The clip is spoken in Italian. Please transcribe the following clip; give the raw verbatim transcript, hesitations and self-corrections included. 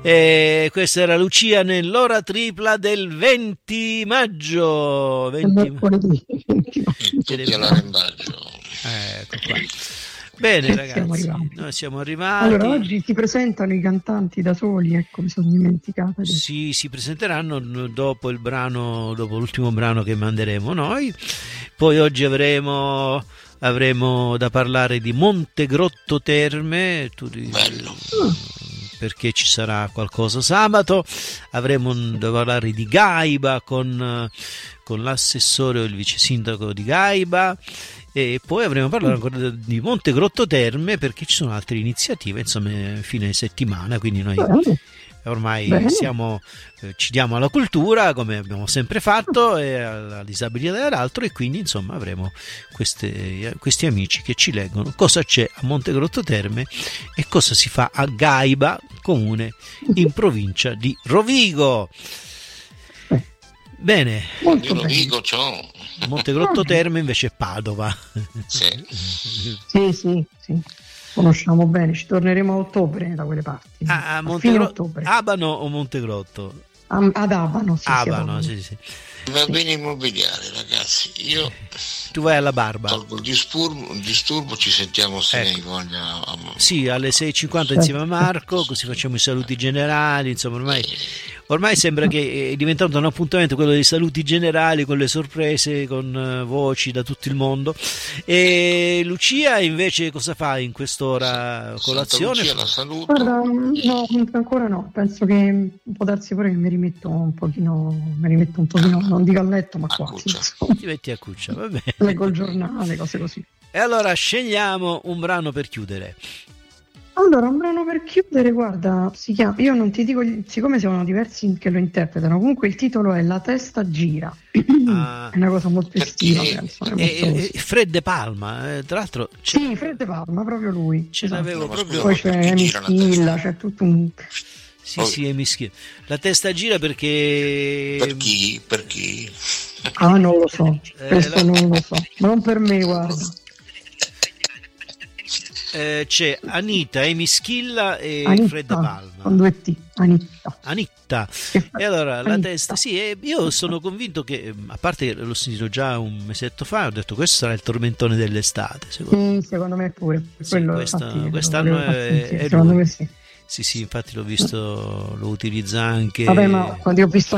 E questa era Lucia nell'ora tripla del venti maggio. venti mercoledì. Tutti all'arrembaggio. Ecco qua. Bene ragazzi, siamo noi siamo arrivati. Allora, oggi si presentano i cantanti da soli, ecco, mi sono dimenticata. Di... Sì, si presenteranno dopo il brano, dopo l'ultimo brano che manderemo noi. Poi oggi avremo, avremo da parlare di Montegrotto Terme. Tu, bello. Perché ci sarà qualcosa sabato. Avremo da parlare di Gaiba con, con l'assessore o il vice sindaco di Gaiba, e poi avremo parlato ancora di Montegrotto Terme perché ci sono altre iniziative, insomma, fine settimana, quindi noi ormai Bene. siamo, eh, ci diamo alla cultura come abbiamo sempre fatto e alla disabilità dell'altro, e quindi insomma avremo queste, questi amici che ci leggono cosa c'è a Montegrotto Terme e cosa si fa a Gaiba, comune in provincia di Rovigo. Bene, Io Rovigo c'ho. Montegrotto Terme invece è Padova. Sì. Sì, sì, sì. Conosciamo bene, ci torneremo a ottobre da quelle parti. Ah, a a Montegro- fine ottobre. Abano o Montegrotto? A- ad Abano, sì, Abano, sì, sì, sì. Va bene immobiliare, ragazzi. Io Tu vai alla Barba. tolgo il disturbo, il disturbo ci sentiamo se Ecco. ne hai voglia. Sì, alle sei e cinquanta insieme a Marco, così facciamo i saluti generali, insomma ormai, ormai sembra che è diventato un appuntamento quello dei saluti generali, con le sorprese, con uh, voci da tutto il mondo. E Lucia invece cosa fa in quest'ora? Colazione? Lucia, la saluto. Guarda, no, ancora no, penso che può darsi pure che mi rimetto un pochino, mi rimetto un pochino, non dico a letto, ma A quasi. cuccia. insomma. Ti metti a cuccia, va bene. Leggo il giornale, cose così. E allora scegliamo un brano per chiudere. Allora, un brano per chiudere, guarda, si chiama, io non ti dico, siccome sono diversi che lo interpretano, comunque il titolo è La testa gira. Ah. È una cosa molto estiva, Perché? penso. È E, molto e, così. e Fred De Palma, eh, tra l'altro ce, Sì, Fred Palma, proprio lui. ce Esatto. l'avevo Ma proprio. Poi scusa, c'è perché gira la Mischilla, testa? c'è tutto un... Sì, Poi- sì, è mischio. La testa gira perché Per chi? Per chi? Ah, non lo so, Eh, questo la- non lo so, ma non per me, guarda. eh, c'è Anita, Amy Schilla e Anitta, Fred De Palma. con due T, Anitta. Anitta. Che fa- E allora la Anitta. testa, sì, e io sono convinto che, a parte che l'ho sentito già un mesetto fa, ho detto questo sarà il tormentone dell'estate. Secondo, Sì, secondo me pure. Sì, Quello, questo- infatti, quest'anno lo volevo far è- sentire, è secondo lui. me sì. sì, sì, infatti l'ho visto, lo utilizza anche. Vabbè, ma quando io ho visto